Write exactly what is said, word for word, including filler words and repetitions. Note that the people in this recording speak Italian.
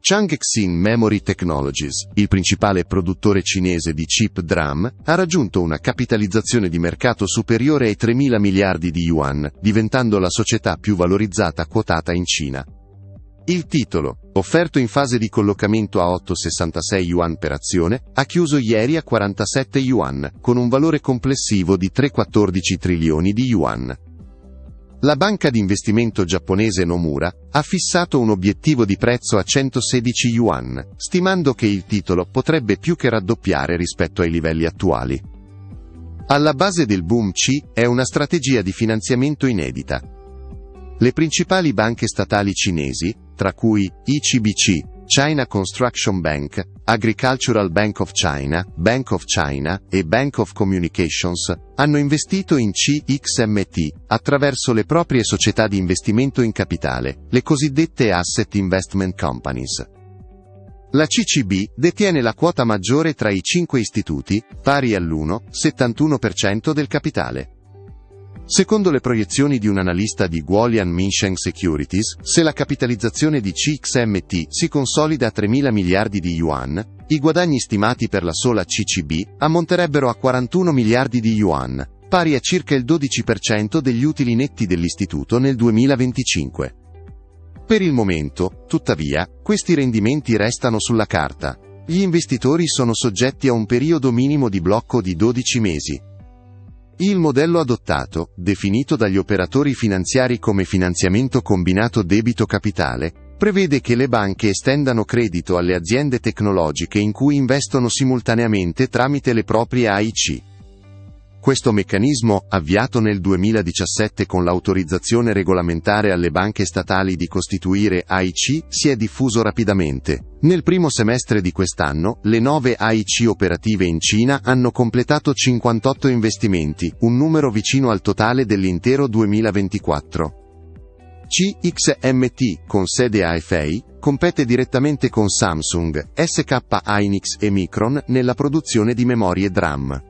Changxin Memory Technologies, il principale produttore cinese di chip DRAM, ha raggiunto una capitalizzazione di mercato superiore ai tremila miliardi di yuan, diventando la società più valorizzata quotata in Cina. Il titolo, offerto in fase di collocamento a otto virgola sessantasei yuan per azione, ha chiuso ieri a quarantasette yuan, con un valore complessivo di tre virgola quattordici trilioni di yuan. La banca di investimento giapponese Nomura ha fissato un obiettivo di prezzo a centosedici yuan, stimando che il titolo potrebbe più che raddoppiare rispetto ai livelli attuali. Alla base del boom C è una strategia di finanziamento inedita. Le principali banche statali cinesi, tra cui I C B C, China Construction Bank, Agricultural Bank of China, Bank of China e Bank of Communications, hanno investito in C X M T attraverso le proprie società di investimento in capitale, le cosiddette Asset Investment Companies. La C C B detiene la quota maggiore tra i cinque istituti, pari all'uno virgola settantuno per cento del capitale. Secondo le proiezioni di un analista di Guolian Minsheng Securities, se la capitalizzazione di C X M T si consolida a tremila miliardi di yuan, i guadagni stimati per la sola C C B ammonterebbero a quarantuno miliardi di yuan, pari a circa il dodici per cento degli utili netti dell'istituto nel duemilaventicinque. Per il momento, tuttavia, questi rendimenti restano sulla carta. Gli investitori sono soggetti a un periodo minimo di blocco di dodici mesi. Il modello adottato, definito dagli operatori finanziari come finanziamento combinato debito-capitale, prevede che le banche estendano credito alle aziende tecnologiche in cui investono simultaneamente tramite le proprie A I C. Questo meccanismo, avviato nel duemiladiciassette con l'autorizzazione regolamentare alle banche statali di costituire A I C, si è diffuso rapidamente. Nel primo semestre di quest'anno, le nove A I C operative in Cina hanno completato cinquantotto investimenti, un numero vicino al totale dell'intero duemilaventiquattro. C X M T, con sede a Hefei, compete direttamente con Samsung, S K Hynix e Micron nella produzione di memorie DRAM.